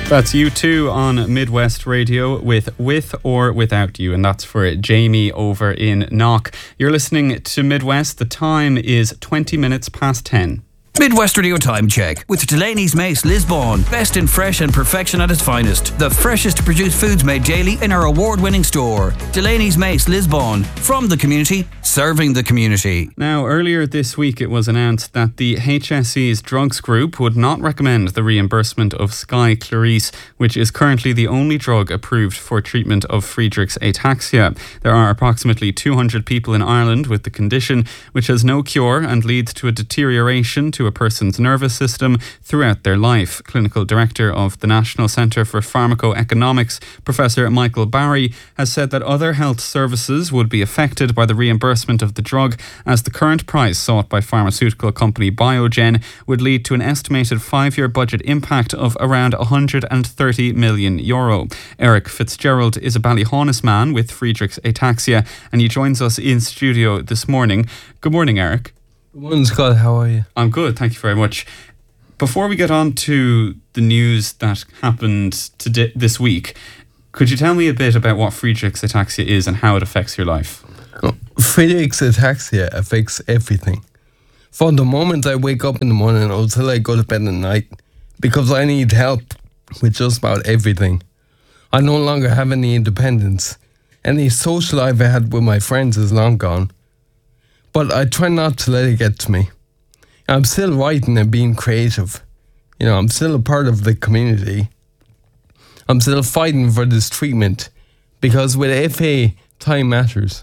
That's U2 on Midwest Radio with or Without You, and that's for Jamie over in Knock. You're listening to Midwest. The time is 20 minutes past 10. Midwest Radio Time Check with Delaney's Mace Lisbon. Best in fresh and perfection at its finest. The freshest produced foods made daily in our award-winning store. Delaney's Mace Lisbon. From the community, serving the community. Now, earlier this week it was announced that the HSE's drugs group would not recommend the reimbursement of Skyclarys, which is currently the only drug approved for treatment of Friedreich's ataxia. There are approximately 200 people in Ireland with the condition, which has no cure and leads to a deterioration to a person's nervous system throughout their life. Clinical Director of the National Centre for Pharmacoeconomics, Professor Michael Barry, has said that other health services would be affected by the reimbursement of the drug, as the current price sought by pharmaceutical company Biogen would lead to an estimated 5-year budget impact of around €130 million. Eric Fitzgerald is a Ballyhaunis man with Friedreich's ataxia, and he joins us in studio this morning. Good morning, Eric. Good morning, Scott. How are you? I'm good, thank you very much. Before we get on to the news that happened today, this week, could you tell me a bit about what Friedreich's ataxia is and how it affects your life? Friedreich's ataxia affects everything. From the moment I wake up in the morning until I go to bed at night, because I need help with just about everything. I no longer have any independence. Any social life I had with my friends is long gone. But I try not to let it get to me. I'm still writing and being creative. I'm still a part of the community. I'm still fighting for this treatment because with FA, time matters.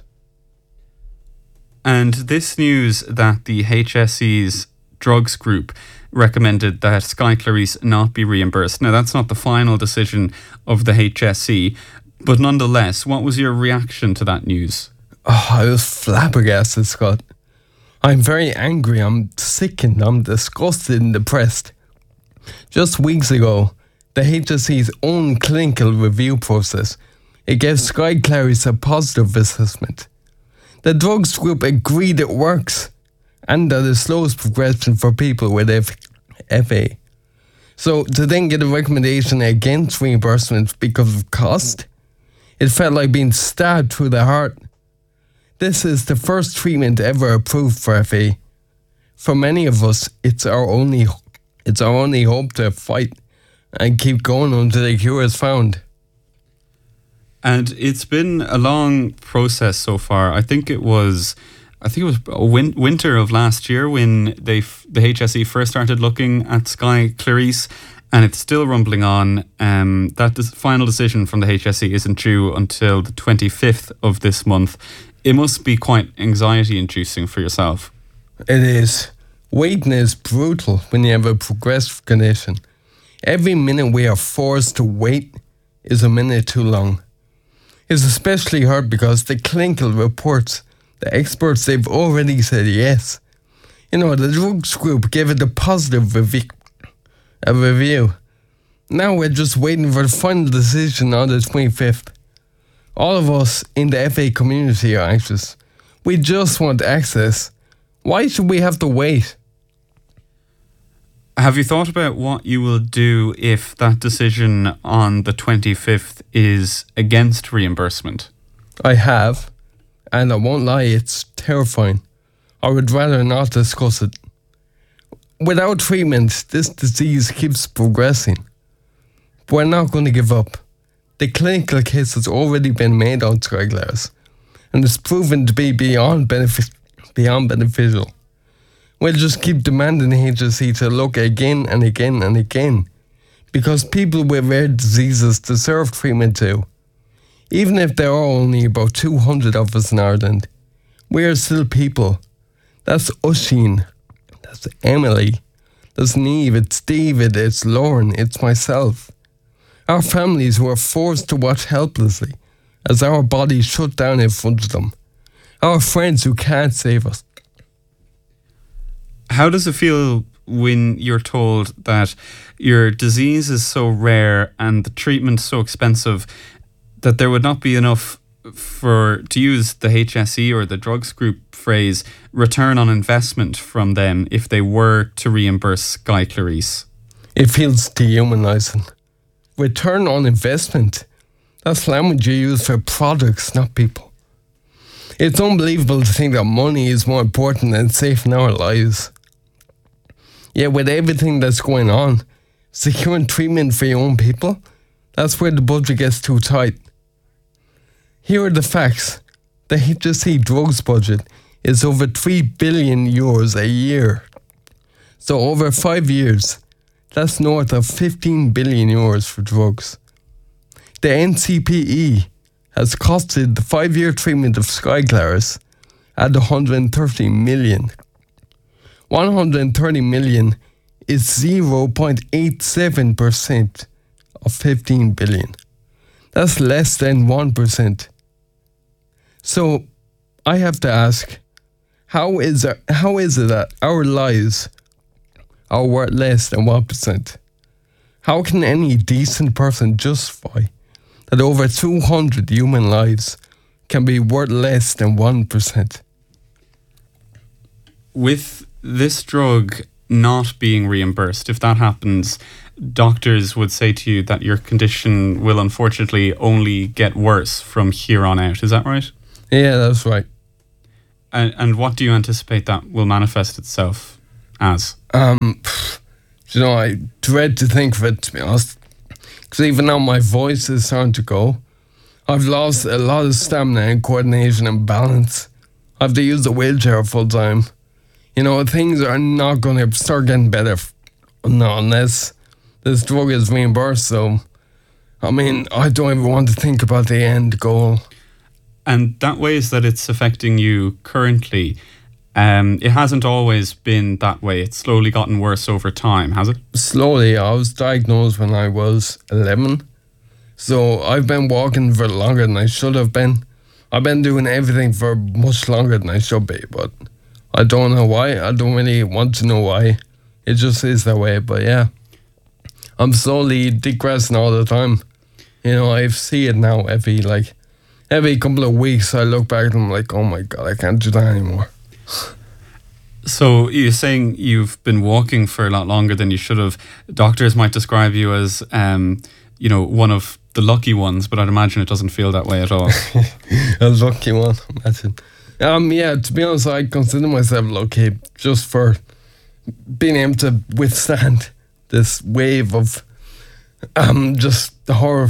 And this news that the HSE's drugs group recommended that Skyclarys not be reimbursed. Now, that's not the final decision of the HSE, but nonetheless, what was your reaction to that news? Oh, I was flabbergasted, Scott. I'm very angry, I'm sickened, I'm disgusted and depressed. Just weeks ago, the HSE's own clinical review process, it gave Skyclarys a positive assessment. The drugs group agreed it works and that it slows progression for people with FA. So to then get a recommendation against reimbursement because of cost, it felt like being stabbed through the heart. This is the first treatment ever approved for FA. For many of us, it's our only hope to fight and keep going until the cure is found. And it's been a long process so far. I think it was winter of last year when the HSE first started looking at Skyclarys, and it's still rumbling on. That final decision from the HSE isn't due until the 25th of this month. It must be quite anxiety-inducing for yourself. It is. Waiting is brutal when you have a progressive condition. Every minute we are forced to wait is a minute too long. It's especially hard because the clinical reports, the experts, they've already said yes. The drugs group gave it a positive review. Now we're just waiting for the final decision on the 25th. All of us in the FA community are anxious. We just want access. Why should we have to wait? Have you thought about what you will do if that decision on the 25th is against reimbursement? I have, and I won't lie, it's terrifying. I would rather not discuss it. Without treatment, this disease keeps progressing. But we're not going to give up. The clinical case has already been made on Skyclarys, and it's proven to be beyond beneficial. We'll just keep demanding the HSE to look again and again and again, because people with rare diseases deserve treatment too. Even if there are only about 200 of us in Ireland, we are still people. That's Oisin, that's Emily, that's Niamh, it's David, it's Lauren, it's myself. Our families who are forced to watch helplessly as our bodies shut down in front of them. Our friends who can't save us. How does it feel when you're told that your disease is so rare and the treatment so expensive that there would not be enough to use the HSE or the drugs group phrase, return on investment from them if they were to reimburse Skyclarys? It feels dehumanising. return on investment. That's language you use for products, not people. It's unbelievable to think that money is more important than saving our lives. Yet with everything that's going on, securing treatment for your own people, that's where the budget gets too tight. Here are the facts. The HSE drugs budget is over 3 billion euros a year. So over 5 years, that's north of 15 billion euros for drugs. The NCPE has costed the 5-year treatment of Skyclarys at 130 million. 130 million is 0.87% of 15 billion. That's less than 1%. So I have to ask, how is it that our lives are worth less than 1%? How can any decent person justify that over 200 human lives can be worth less than 1%? With this drug not being reimbursed, if that happens, doctors would say to you that your condition will unfortunately only get worse from here on out. Is that right? Yeah, that's right. And what do you anticipate that will manifest itself as? I dread to think of it, to be honest. Because even now my voice is starting to go. I've lost a lot of stamina and coordination and balance. I have to use the wheelchair full time. Things are not going to start getting better unless this drug is reimbursed. So, I don't even want to think about the end goal. And that way is that it's affecting you currently. It hasn't always been that way. It's slowly gotten worse over time, has it? Slowly. I was diagnosed when I was 11. So I've been walking for longer than I should have been. I've been doing everything for much longer than I should be, but I don't know why. I don't really want to know why. It just is that way, but yeah. I'm slowly digressing all the time. I see it now every couple of weeks. I look back and I'm like, oh my God, I can't do that anymore. So you're saying you've been walking for a lot longer than you should have. Doctors might describe you as, one of the lucky ones, but I'd imagine it doesn't feel that way at all. A lucky one, imagine. Yeah, to be honest, I consider myself lucky just for being able to withstand this wave of just the horror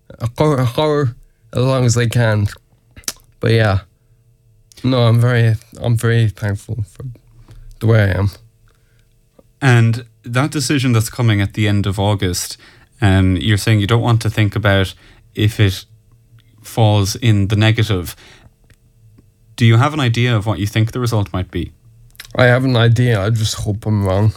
as long as I can. But yeah. No, I'm very thankful for the way I am. And that decision that's coming at the end of August, you're saying you don't want to think about if it falls in the negative. Do you have an idea of what you think the result might be? I have an idea. I just hope I'm wrong.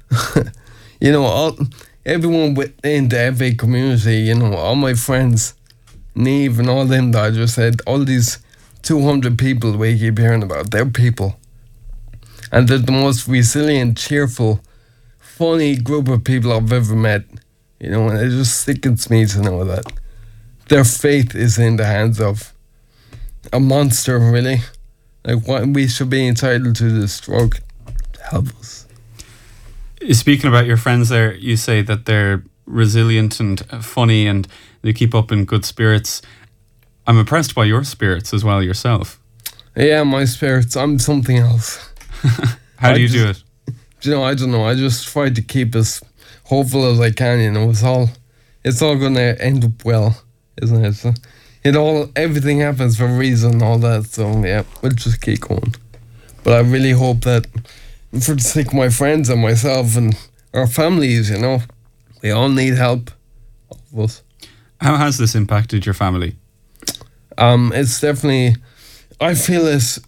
Everyone within the FA community, all my friends, Niamh and all them that I just said, all these 200 people we keep hearing about, they're people. And they're the most resilient, cheerful, funny group of people I've ever met. And it just sickens me to know that their faith is in the hands of a monster, really. What we should be entitled to this drug to help us. Speaking about your friends there, you say that they're resilient and funny and they keep up in good spirits. I'm impressed by your spirits as well yourself. Yeah, my spirits. I'm something else. How do you do it? I don't know. I just try to keep as hopeful as I can. It's all going to end up well, isn't it? So everything happens for a reason and all that. So yeah, we'll just keep going. But I really hope that for the sake of my friends and myself and our families, we all need help. All of us. How has this impacted your family? It's definitely, I feel it's,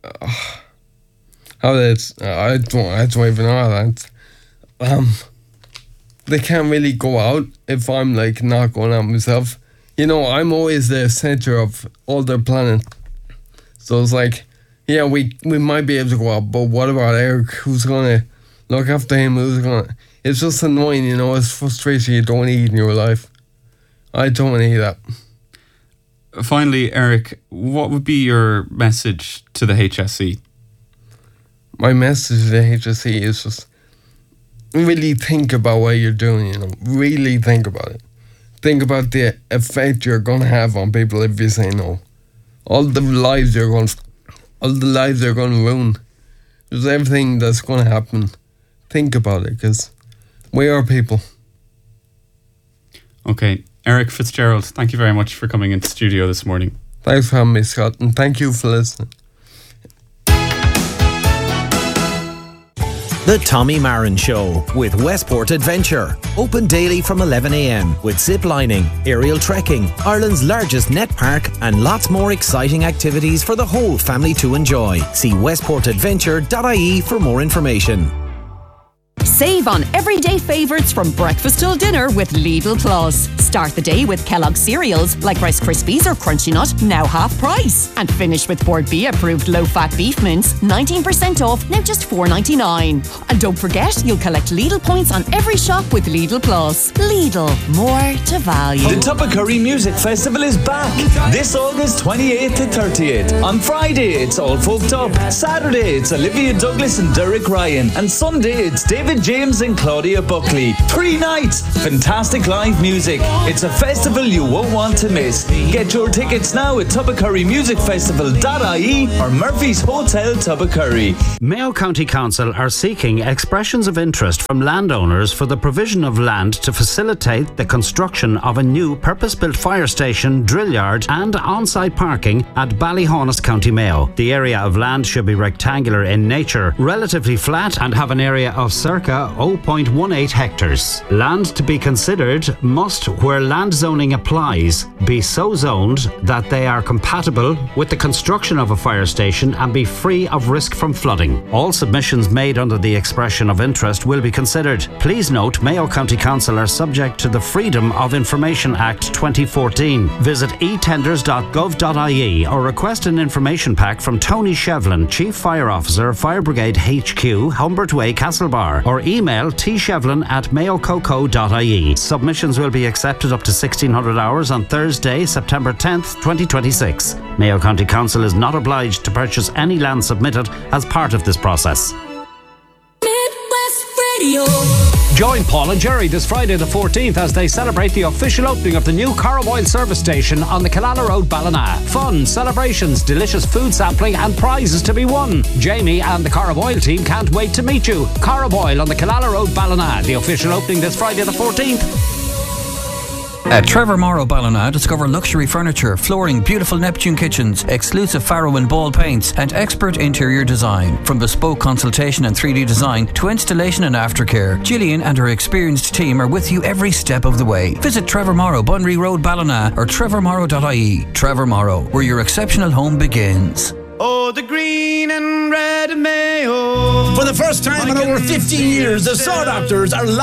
I don't even know how that. They can't really go out if I'm not going out myself. I'm always the center of all their planning. So it's yeah, we might be able to go out, but what about Eric? Who's gonna look after him? It's just annoying, it's frustration you don't need in your life. I don't need that. Finally, Eric, what would be your message to the HSE? My message to the HSE is just really think about what you're doing, really think about it. think about the effect you're going to have on people if you say no. All the lives you're going to ruin. There's everything that's going to happen. Think about it, because we are people. Okay, Eric Fitzgerald, thank you very much for coming into studio this morning. Thanks for having me, Scott, and thank you for listening. The Tommy Marin Show with Westport Adventure. Open daily from 11 a.m. with zip lining, aerial trekking, Ireland's largest net park, and lots more exciting activities for the whole family to enjoy. See westportadventure.ie for more information. Save on everyday favourites from breakfast till dinner with Lidl Plus. Start the day with Kellogg's cereals like Rice Krispies or Crunchy Nut, now half price. And finish with Port B approved low-fat beef mince, 19% off, now just $4.99. And don't forget, you'll collect Lidl points on every shop with Lidl Plus. Lidl, more to value. The Tubbercurry Music Festival is back this August 28th to 30th. On Friday, it's All Folked Up. Saturday, it's Olivia Douglas and Derek Ryan. And Sunday, it's David James and Claudia Buckley. 3 nights, fantastic live music. It's a festival you won't want to miss. Get your tickets now at tubbercurrymusicfestival.ie or Murphy's Hotel Tubbercurry. Mayo County Council are seeking expressions of interest from landowners for the provision of land to facilitate the construction of a new purpose-built fire station, drill yard and on-site parking at Ballyhonest, County Mayo. The area of land should be rectangular in nature, relatively flat and have an area of circa 0.18 hectares. Land to be considered must, where land zoning applies, be so zoned that they are compatible with the construction of a fire station and be free of risk from flooding. All submissions made under the expression of interest will be considered. Please note, Mayo County Council are subject to the Freedom of Information Act 2014. Visit etenders.gov.ie or request an information pack from Tony Shevlin, Chief Fire Officer, Fire Brigade HQ, Humbert Way, Castlebar, or email tshevlin@mayococo.ie. Submissions will be accepted up to 1600 hours on Thursday, September 10th, 2026. Mayo County Council is not obliged to purchase any land submitted as part of this process. Midwest Radio. Join Paul and Jerry this Friday the 14th as they celebrate the official opening of the new Caraboyle service station on the Killala Road, Ballina. Fun, celebrations, delicious food sampling and prizes to be won. Jamie and the Caraboyle team can't wait to meet you. Caraboyle on the Killala Road, Ballina. The official opening this Friday the 14th. At Trevor Morrow Ballina, discover luxury furniture, flooring, beautiful Neptune kitchens, exclusive Faro and Ball paints, and expert interior design. From bespoke consultation and 3D design to installation and aftercare, Gillian and her experienced team are with you every step of the way. Visit Trevor Morrow, Bunry Road, Ballina, or trevormorrow.ie. Trevor Morrow, where your exceptional home begins. Oh, the green and red Mayo. For the first time in over 15 years, the Saw Doctors are